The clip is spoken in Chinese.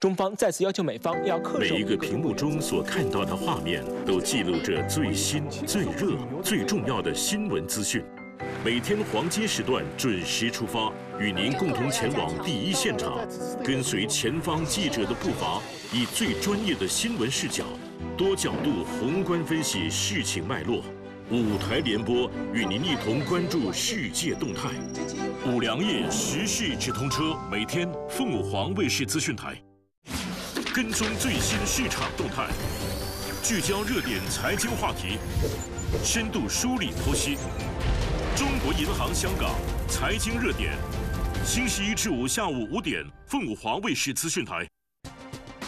中方再次要求美方要恪守每一个屏幕中所看到的画面，都记录着最新、最热、最重要的新闻资讯。每天黄金时段准时出发，与您共同前往第一现场，跟随前方记者的步伐，以最专业的新闻视角，多角度宏观分析事情脉络。5台联播与您一同关注世界动态。5粮液时事直通车，每天凤凰卫视资讯台。跟踪最新市场动态，聚焦热点财经话题，深度梳理剖析。中国银行香港财经热点，星期一至五下午5点，凤凰卫视资讯台。